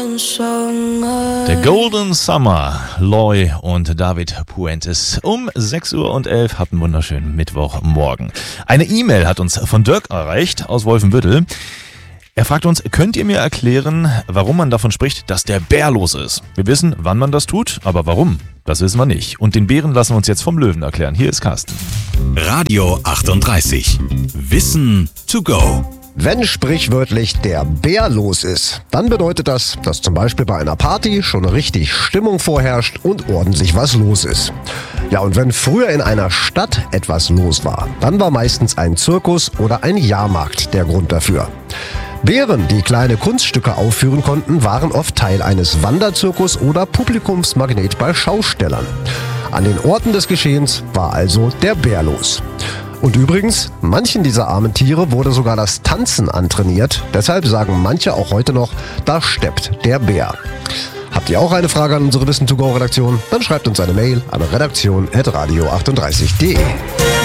Der Golden Summer, Loy und David Puentes. Um 6:11 Uhr habt einen wunderschönen Mittwochmorgen. Eine E-Mail hat uns von Dirk erreicht aus Wolfenbüttel. Er fragt uns, könnt ihr mir erklären, warum man davon spricht, dass der Bär los ist? Wir wissen, wann man das tut, aber warum? Das wissen wir nicht. Und den Bären lassen wir uns jetzt vom Löwen erklären. Hier ist Carsten. Radio 38. Wissen to go. Wenn sprichwörtlich der Bär los ist, dann bedeutet das, dass zum Beispiel bei einer Party schon richtig Stimmung vorherrscht und ordentlich was los ist. Ja, und wenn früher in einer Stadt etwas los war, dann war meistens ein Zirkus oder ein Jahrmarkt der Grund dafür. Bären, die kleine Kunststücke aufführen konnten, waren oft Teil eines Wanderzirkus oder Publikumsmagnet bei Schaustellern. An den Orten des Geschehens war also der Bär los. Und übrigens, manchen dieser armen Tiere wurde sogar das Tanzen antrainiert. Deshalb sagen manche auch heute noch, da steppt der Bär. Habt ihr auch eine Frage an unsere Wissen-to-go-Redaktion? Dann schreibt uns eine Mail an redaktion@radio38.de.